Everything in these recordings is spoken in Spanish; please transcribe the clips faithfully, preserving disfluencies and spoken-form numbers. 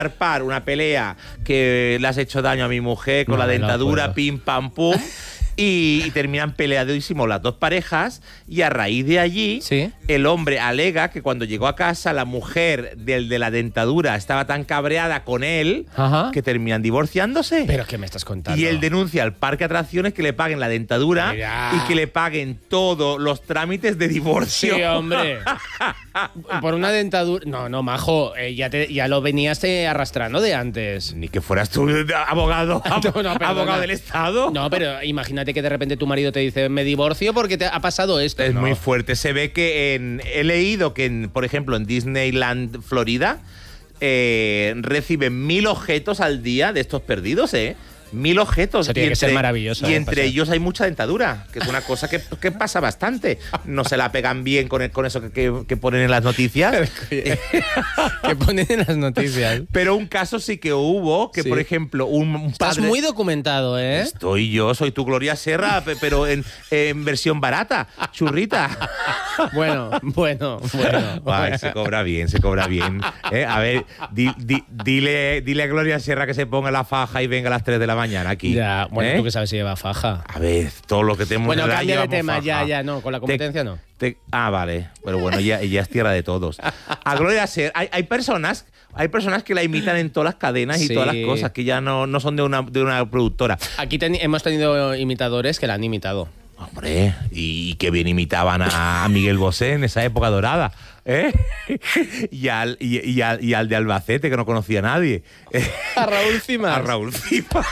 par, una pelea que le has hecho daño a mi mujer con No, la dentadura, no pim, pam, pum. Y, y terminan peleadísimos las dos parejas y a raíz de allí ¿Sí? el hombre alega que cuando llegó a casa la mujer del de la dentadura estaba tan cabreada con él Ajá. que terminan divorciándose. ¿Pero qué me estás contando? Y él denuncia al parque de atracciones que le paguen la dentadura Mira. y que le paguen todos los trámites de divorcio. Sí, hombre. Por una dentadura... No, no, majo, eh, ya, te, ya lo venías eh, arrastrando de antes. Ni que fueras tú abogado, No, no, perdona. abogado del Estado. No, pero imagínate que de repente tu marido te dice me divorcio porque te ha pasado esto. Es No. muy fuerte. Se ve que en, he leído que, en, por ejemplo, en Disneyland, Florida, eh, reciben mil objetos al día de estos perdidos, ¿eh? Mil objetos. Eso tiene y que ser maravilloso, Y ¿eh? entre Pasar. ellos hay mucha dentadura, que es una cosa que, que pasa bastante. No se la pegan bien con, el- con eso que, que- que ponen en las noticias. Que ponen en las noticias. Pero un caso sí que hubo, que Sí. por ejemplo, un, un Estás padre... muy documentado, ¿eh? Estoy yo, soy tu Gloria Serra, pe- pero en, en versión barata, churrita. Bueno, bueno, bueno. Ay, se cobra bien, se cobra bien. ¿Eh? A ver, di- di- dile, dile a Gloria Serra que se ponga la faja y venga a las tres de la mañana aquí. Ya, bueno, ¿Eh? tú que sabes si lleva faja. A ver, todo lo que tenemos Bueno, en la cambia de llevamos tema, ya, faja. ya, no, con la competencia Te- no. te- ah, vale. Pero bueno, ella, ella es tierra de todos. A Gloria Serra, hay, hay personas, hay personas que la imitan en todas las cadenas y Sí. todas las cosas, que ya no, no son de una, de una productora. Aquí ten- hemos tenido imitadores que la han imitado. Hombre, y qué bien imitaban a, a Miguel Bosé en esa época dorada, ¿eh? Y al, y, y al, y al de Albacete, que no conocía a nadie. A Raúl Cimas. A Raúl Cimas.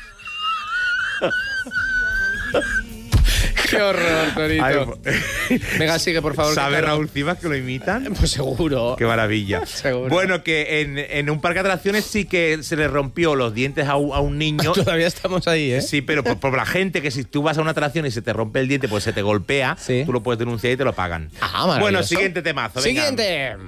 Qué horror, Torito. Ay, Venga, sigue, por favor. ¿Sabe que claro. Raúl Cimas que lo imitan? Pues seguro. Qué maravilla. Seguro. Bueno, que en, en un parque de atracciones sí que se le rompió los dientes a un, a un niño. Todavía estamos ahí, ¿eh? Sí, pero por, por la gente, que si tú vas a una atracción y se te rompe el diente, pues se te golpea, Sí. tú lo puedes denunciar y te lo pagan. Ah, maravilloso. Bueno, siguiente temazo. venga. Siguiente.